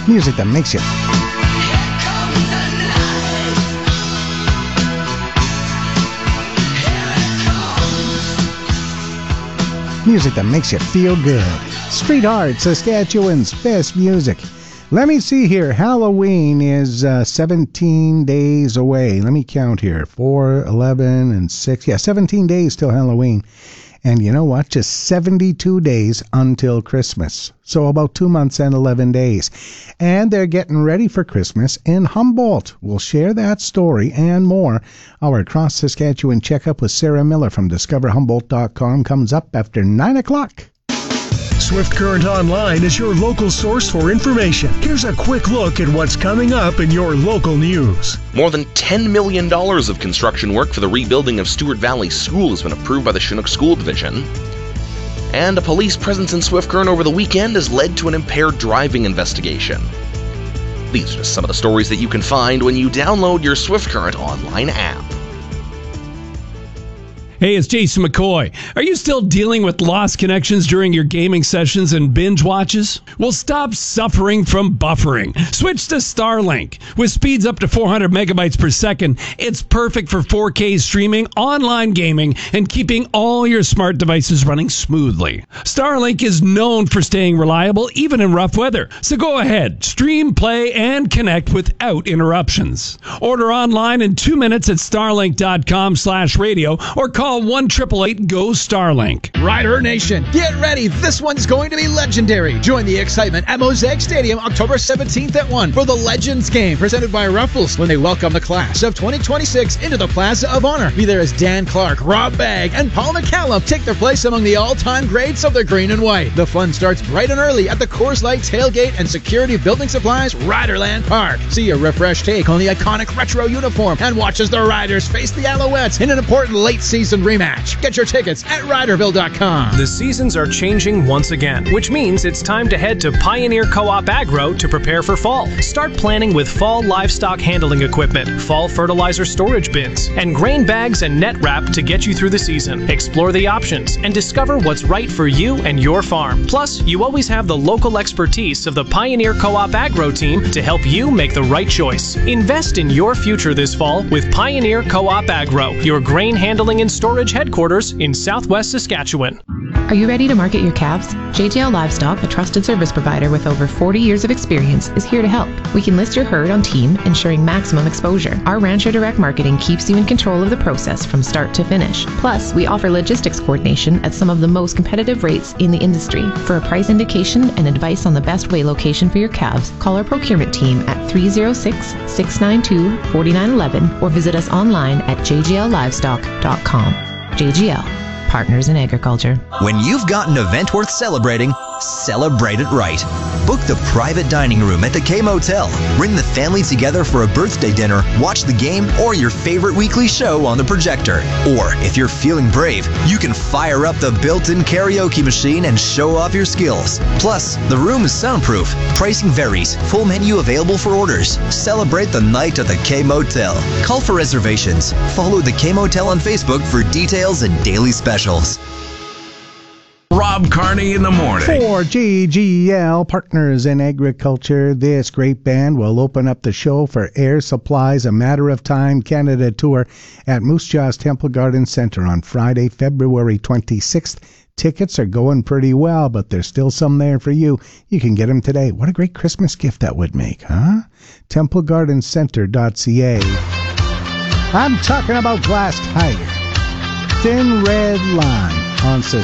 Music that makes you feel good. Street Art, Saskatchewan's best music. Let me see here. Halloween is 17 days away. Let me count here. 4, 11, and 6. Yeah, 17 days till Halloween. And you know what? Just 72 days until Christmas. So about 2 months and 11 days. And they're getting ready for Christmas in Humboldt. We'll share that story and more. Our Across Saskatchewan checkup with Sarah Miller from DiscoverHumboldt.com comes up after 9 o'clock. Swift Current Online is your local source for information. Here's a quick look at what's coming up in your local news. More than $10 million of construction work for the rebuilding of Stewart Valley School has been approved by the Chinook School Division. And a police presence in Swift Current over the weekend has led to an impaired driving investigation. These are just some of the stories that you can find when you download your Swift Current Online app. Hey, it's Jason McCoy. Are you still dealing with lost connections during your gaming sessions and binge watches? Well, stop suffering from buffering. Switch to Starlink. With speeds up to 400 megabytes per second, it's perfect for 4K streaming, online gaming, and keeping all your smart devices running smoothly. Starlink is known for staying reliable even in rough weather. So go ahead, stream, play, and connect without interruptions. Order online in 2 minutes at starlink.com/radio or call 1-888-GO-STARLINK. Rider Nation, get ready. This one's going to be legendary. Join the excitement at Mosaic Stadium October 17th at 1 for the Legends game presented by Ruffles when they welcome the class of 2026 into the Plaza of Honor. Be there as Dan Clark, Rob Bagg, and Paul McCallum take their place among the all-time greats of the green and white. The fun starts bright and early at the Coors Light Tailgate and Security Building Supplies Riderland Park. See a refreshed take on the iconic retro uniform and watch as the Riders face the Alouettes in an important late-season rematch. Get your tickets at Riderville.com. The seasons are changing once again, which means it's time to head to Pioneer Co-op Agro to prepare for fall. Start planning with fall livestock handling equipment, fall fertilizer storage bins, and grain bags and net wrap to get you through the season. Explore the options and discover what's right for you and your farm. Plus, you always have the local expertise of the Pioneer Co-op Agro team to help you make the right choice. Invest in your future this fall with Pioneer Co-op Agro, your grain handling and storage headquarters in Southwest Saskatchewan. Are you ready to market your calves? JGL Livestock, a trusted service provider with over 40 years of experience, is here to help. We can list your herd on Team, ensuring maximum exposure. Our Rancher Direct Marketing keeps you in control of the process from start to finish. Plus, we offer logistics coordination at some of the most competitive rates in the industry. For a price indication and advice on the best weigh location for your calves, call our procurement team at 306-692-4911 or visit us online at jgllivestock.com. JGL, Partners in Agriculture. When you've got an event worth celebrating, celebrate it right. Book the private dining room at the K Motel. Bring the family together for a birthday dinner, watch the game, or your favorite weekly show on the projector. Or, if you're feeling brave, you can fire up the built-in karaoke machine and show off your skills. Plus, the room is soundproof. Pricing varies. Full menu available for orders. Celebrate the night at the K Motel. Call for reservations. Follow the K Motel on Facebook for details and daily specials. Rob Carney in the morning. For JGL, Partners in Agriculture, this great band will open up the show for Air Supply's A Matter of Time Canada Tour at Moose Jaw's Temple Garden Centre on Friday, February 26th. Tickets are going pretty well, but there's still some there for you. You can get them today. What a great Christmas gift that would make, huh? TempleGardenCentre.ca. I'm talking about Glass Tiger. Thin Red Line on Saskatchewan